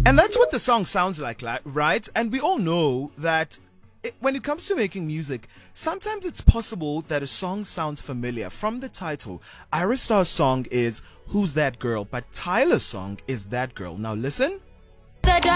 And that's what the song sounds like, right? And we all know that when it comes to making music, sometimes it's possible that a song sounds familiar from the title. Ira Star's song is Who's That Girl? But Tyler's song is That Girl. Now listen.